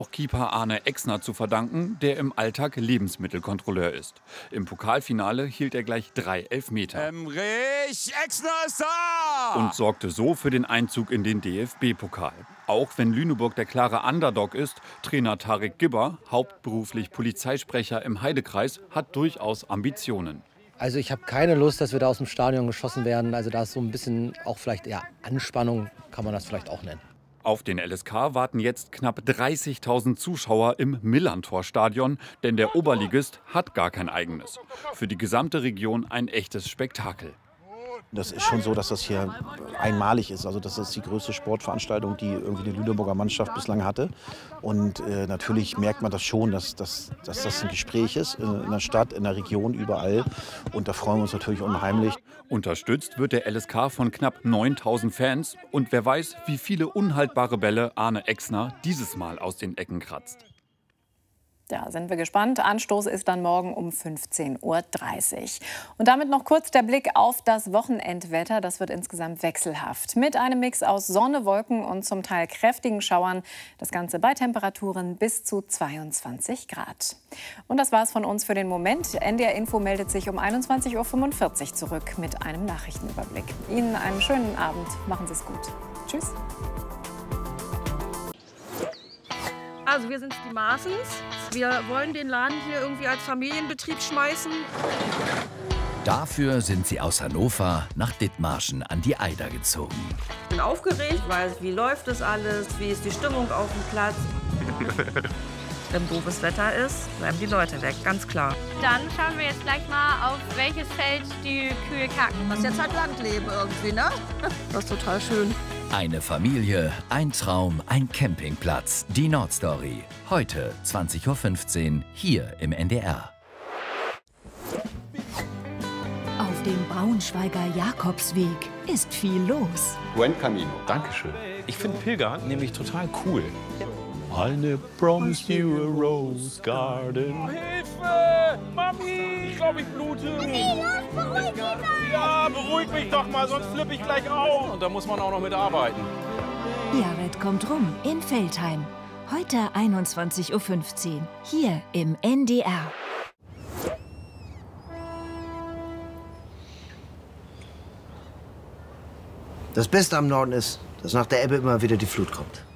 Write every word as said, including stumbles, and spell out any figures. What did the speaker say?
Auch Keeper Arne Exner zu verdanken, der im Alltag Lebensmittelkontrolleur ist. Im Pokalfinale hielt er gleich drei Elfmeter Emrich Exner ist da! und sorgte so für den Einzug in den D F B-Pokal. Auch wenn Lüneburg der klare Underdog ist, Trainer Tarek Gibber, hauptberuflich Polizeisprecher im Heidekreis, hat durchaus Ambitionen. Also ich habe keine Lust, dass wir da aus dem Stadion geschossen werden. Also da ist so ein bisschen auch vielleicht ja, Anspannung, kann man das vielleicht auch nennen. Auf den L S K warten jetzt knapp dreißigtausend Zuschauer im Millantor-Stadion, denn der Oberligist hat gar kein eigenes. Für die gesamte Region ein echtes Spektakel. Das ist schon so, dass das hier einmalig ist. Also das ist die größte Sportveranstaltung, die irgendwie die Lüneburger Mannschaft bislang hatte. Und äh, natürlich merkt man das schon, dass, dass, dass das ein Gespräch ist in der Stadt, in der Region, überall. Und da freuen wir uns natürlich unheimlich. Unterstützt wird der L S K von knapp neuntausend Fans. Und wer weiß, wie viele unhaltbare Bälle Arne Exner dieses Mal aus den Ecken kratzt. Ja, sind wir gespannt. Anstoß ist dann morgen um fünfzehn Uhr dreißig. Und damit noch kurz der Blick auf das Wochenendwetter. Das wird insgesamt wechselhaft. Mit einem Mix aus Sonne, Wolken und zum Teil kräftigen Schauern. Das Ganze bei Temperaturen bis zu zweiundzwanzig Grad. Und das war's von uns für den Moment. N D R Info meldet sich um einundzwanzig Uhr fünfundvierzig zurück mit einem Nachrichtenüberblick. Ihnen einen schönen Abend. Machen Sie es gut. Tschüss. Also wir sind die Maaßens. Wir wollen den Laden hier irgendwie als Familienbetrieb schmeißen. Dafür sind sie aus Hannover nach Dithmarschen an die Eider gezogen. Ich bin aufgeregt, weiß, wie läuft das alles, wie ist die Stimmung auf dem Platz. Wenn doofes Wetter ist, bleiben die Leute weg, ganz klar. Dann schauen wir jetzt gleich mal, auf welches Feld die Kühe kacken. Das ist jetzt halt Landleben irgendwie, ne? Das ist total schön. Eine Familie, ein Traum, ein Campingplatz. Die Nordstory. Heute zwanzig Uhr fünfzehn hier im N D R. Auf dem Braunschweiger Jakobsweg ist viel los. Buen Camino. Dankeschön. Ich finde Pilgern nämlich total cool. I promised you a rose garden. Oh, Hilfe! Mami! Ich glaube, ich blute. Mami, los, beruhig dich mal! Ja, beruhig mich doch mal, sonst flippe ich gleich auf. Und da muss man auch noch mitarbeiten. Jared kommt rum in Veltheim. Heute einundzwanzig Uhr fünfzehn hier im N D R. Das Beste am Norden ist, dass nach der Ebbe immer wieder die Flut kommt.